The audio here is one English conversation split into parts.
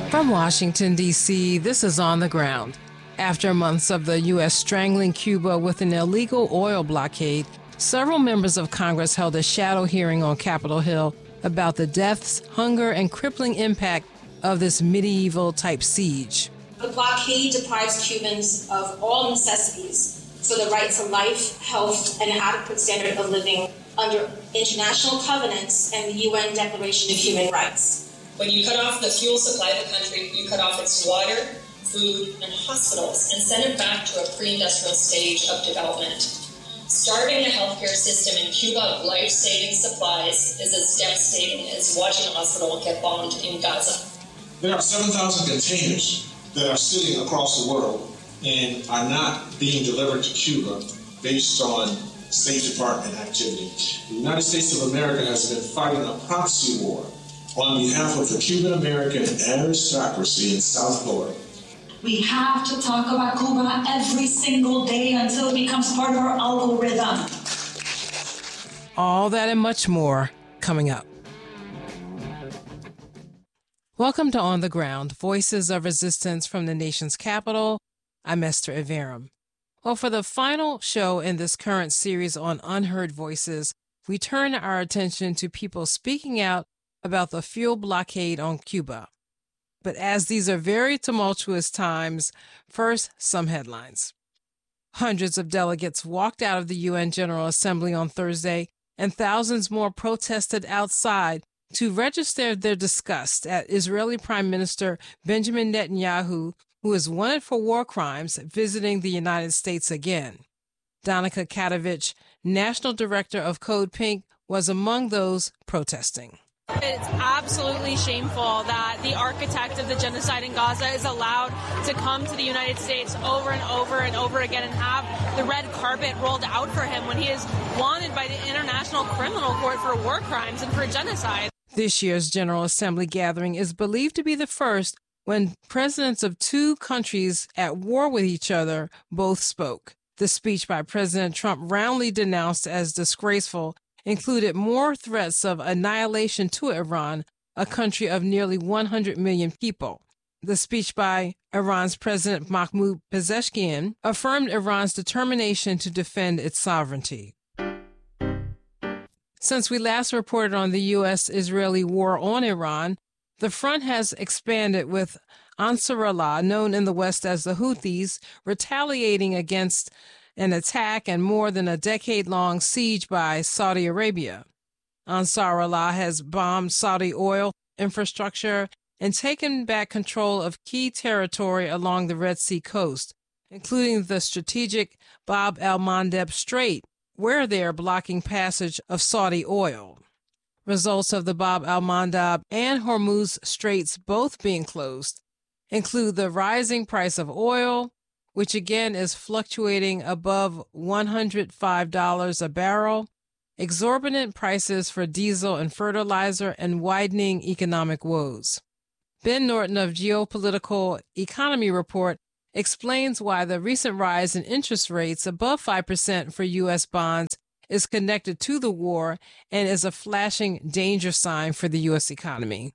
From Washington, D.C., this is On the Ground. After months of the U.S. strangling Cuba with an illegal oil blockade, several members of Congress held a shadow hearing on Capitol Hill about the deaths, hunger, and crippling impact of this medieval-type siege. The blockade deprives Cubans of all necessities for the right to life, health, and an adequate standard of living under international covenants and the UN Declaration of Human Rights. When you cut off the fuel supply of the country, you cut off its water, food, and hospitals, and send it back to a pre-industrial stage of development. Starving a healthcare system in Cuba of life-saving supplies is as devastating as watching a hospital get bombed in Gaza. There are 7,000 containers that are sitting across the world and are not being delivered to Cuba based on State Department activity. The United States of America has been fighting a proxy war on behalf of the Cuban-American aristocracy in South Florida. We have to talk about Cuba every single day until it becomes part of our algorithm. All that and much more coming up. Welcome to On the Ground, Voices of Resistance from the nation's capital. I'm Esther Iverem. Well, for the final show in this current series on unheard voices, we turn our attention to people speaking out about the fuel blockade on Cuba. But as these are very tumultuous times, first, some headlines. Hundreds of delegates walked out of the UN General Assembly on Thursday, and thousands more protested outside to register their disgust at Israeli Prime Minister Benjamin Netanyahu, who is wanted for war crimes, visiting the United States again. Danica Katovich, National Director of Code Pink, was among those protesting. It's absolutely shameful that the architect of the genocide in Gaza is allowed to come to the United States over and over and over again and have the red carpet rolled out for him when he is wanted by the International Criminal Court for war crimes and for genocide. This year's General Assembly gathering is believed to be the first when presidents of two countries at war with each other both spoke. The speech by President Trump, roundly denounced as disgraceful, included more threats of annihilation to Iran, a country of nearly 100 million people. The speech by Iran's President Mahmoud Pezeshkian affirmed Iran's determination to defend its sovereignty. Since we last reported on the U.S.-Israeli war on Iran, the front has expanded with Ansarullah, known in the West as the Houthis, retaliating against an attack and more than a decade-long siege by Saudi Arabia. Ansarullah has bombed Saudi oil infrastructure and taken back control of key territory along the Red Sea coast, including the strategic Bab el-Mandeb Strait, where they are blocking passage of Saudi oil. Results of the Bab el-Mandeb and Hormuz Straits both being closed include the rising price of oil, which again is fluctuating above $105 a barrel, exorbitant prices for diesel and fertilizer, and widening economic woes. Ben Norton of Geopolitical Economy Report explains why the recent rise in interest rates above 5% for U.S. bonds is connected to the war and is a flashing danger sign for the U.S. economy.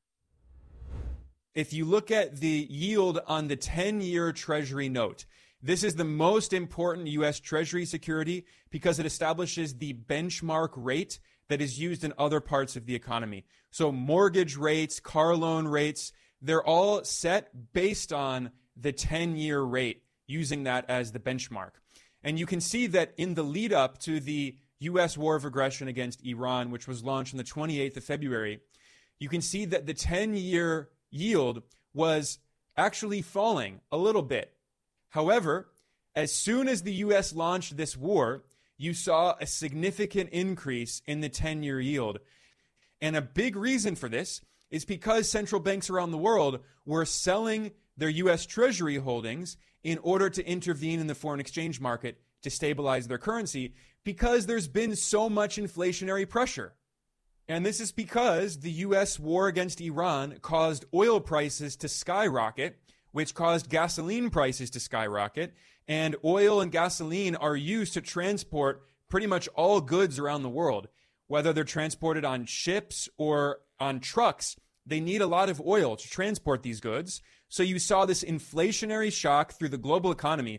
If you look at the yield on the 10-year Treasury note, this is the most important U.S. Treasury security because it establishes the benchmark rate that is used in other parts of the economy. So mortgage rates, car loan rates, they're all set based on the 10-year rate, using that as the benchmark. And you can see that in the lead up to the U.S. war of aggression against Iran, which was launched on the 28th of February, you can see that the 10-year yield was actually falling a little bit. However, as soon as the U.S. launched this war, you saw a significant increase in the 10-year yield. And a big reason for this is because central banks around the world were selling their U.S. Treasury holdings in order to intervene in the foreign exchange market to stabilize their currency, because there's been so much inflationary pressure. And this is because the U.S. war against Iran caused oil prices to skyrocket, which caused gasoline prices to skyrocket. And oil and gasoline are used to transport pretty much all goods around the world. Whether they're transported on ships or on trucks, They need a lot of oil to transport these goods. So you saw this inflationary shock through the global economy.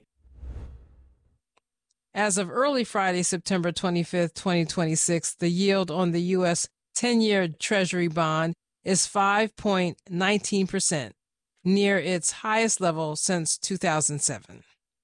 As of early Friday, September 25th, 2026, the yield on the U.S. 10-year Treasury bond is 5.19%, near its highest level since 2007.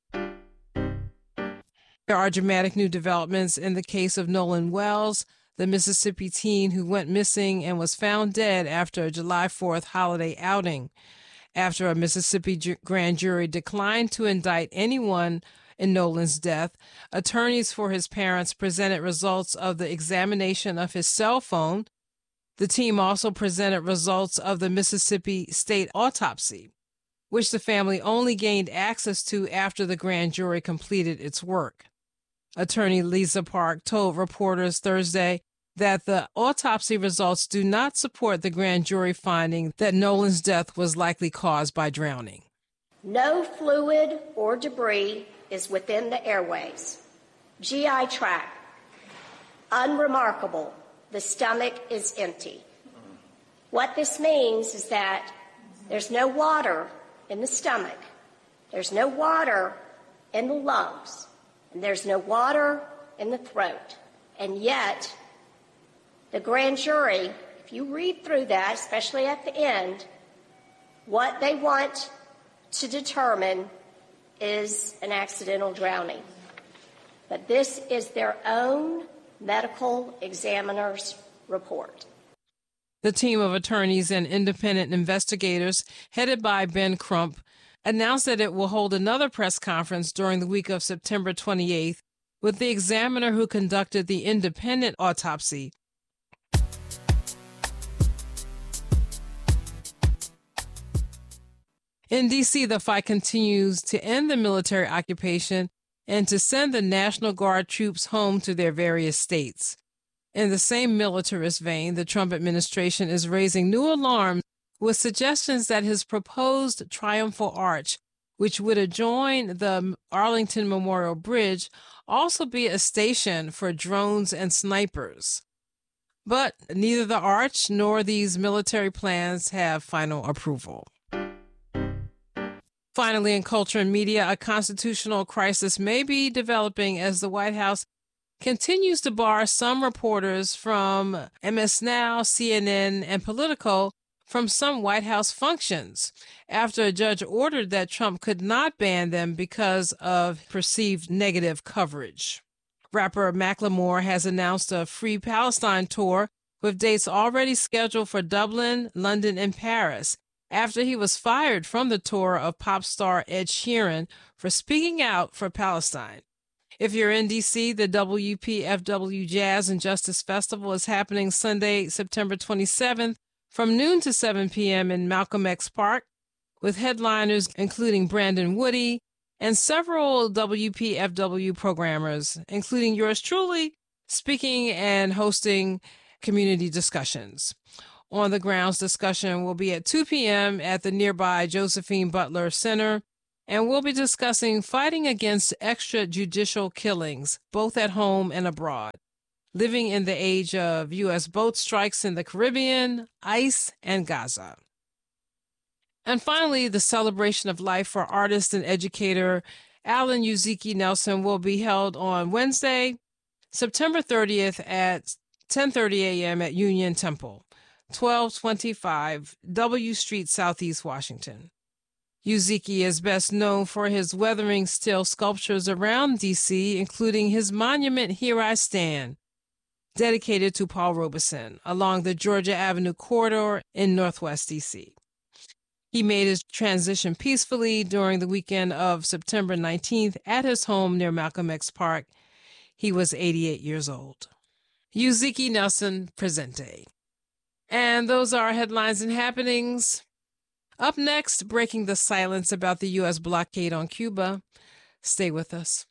There are dramatic new developments in the case of Nolan Wells, the Mississippi teen who went missing and was found dead after a July 4th holiday outing. After a Mississippi grand jury declined to indict anyone in Nolan's death, attorneys for his parents presented results of the examination of his cell phone. The team also presented results of the Mississippi State autopsy, which the family only gained access to after the grand jury completed its work. Attorney Lisa Park told reporters Thursday that the autopsy results do not support the grand jury finding that Nolan's death was likely caused by drowning. No fluid or debris is within the airways. GI tract, unremarkable. The stomach is empty. What this means is that there's no water in the stomach, there's no water in the lungs, and there's no water in the throat. And yet, the grand jury, if you read through that, especially at the end, what they want to determine is an accidental drowning. But this is their own medical examiner's report. The team of attorneys and independent investigators, headed by Ben Crump, announced that it will hold another press conference during the week of September 28th with the examiner who conducted the independent autopsy. In D.C., the fight continues to end the military occupation and to send the National Guard troops home to their various states. In the same militarist vein, the Trump administration is raising new alarms with suggestions that his proposed Triumphal Arch, which would adjoin the Arlington Memorial Bridge, also be a station for drones and snipers. But neither the arch nor these military plans have final approval. Finally, in culture and media, a constitutional crisis may be developing as the White House continues to bar some reporters from MS Now, CNN, and Politico from some White House functions after a judge ordered that Trump could not ban them because of perceived negative coverage. Rapper Macklemore has announced a Free Palestine tour with dates already scheduled for Dublin, London, and Paris after he was fired from the tour of pop star Ed Sheeran for speaking out for Palestine. If you're in D.C., the WPFW Jazz and Justice Festival is happening Sunday, September 27th from noon to 7 p.m. in Malcolm X Park, with headliners including Brandon Woody and several WPFW programmers, including yours truly, speaking and hosting community discussions. On the Grounds discussion will be at 2 p.m. at the nearby Josephine Butler Center, and we'll be discussing fighting against extrajudicial killings, both at home and abroad, living in the age of U.S. boat strikes in the Caribbean, ICE, and Gaza. And finally, the celebration of life for artist and educator Alan Uziki Nelson will be held on Wednesday, September 30th at 10:30 a.m. at Union Temple, 1225 W Street, Southeast Washington. Uziki is best known for his weathering steel sculptures around D.C., including his monument Here I Stand, dedicated to Paul Robeson, along the Georgia Avenue corridor in Northwest D.C. He made his transition peacefully during the weekend of September 19th at his home near Malcolm X Park. He was 88 years old. Uziki Nelson Presente. And those are our headlines and happenings. Up next, breaking the silence about the U.S. blockade on Cuba. Stay with us.